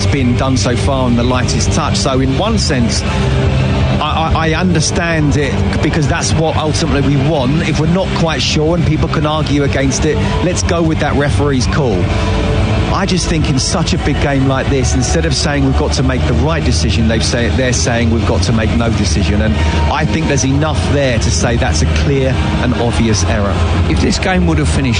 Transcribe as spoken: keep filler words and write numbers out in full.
been done so far on the lightest touch. So in one sense, I, I understand it, because that's what ultimately we want. If we're not quite sure and people can argue against it, let's go with that referee's call. I just think in such a big game like this, instead of saying we've got to make the right decision, they've say, they're saying we've got to make no decision. And I think there's enough there to say that's a clear and obvious error. If this game would have finished